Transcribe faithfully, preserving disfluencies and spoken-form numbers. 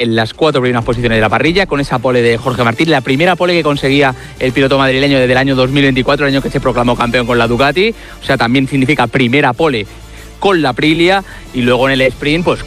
en las cuatro primeras posiciones de la parrilla, con esa pole de Jorge Martín, la primera pole que conseguía el piloto madrileño desde el año dos mil veinticuatro, el año que se proclamó campeón con la Ducati. O sea, también significa primera pole con la Aprilia, y luego en el sprint, pues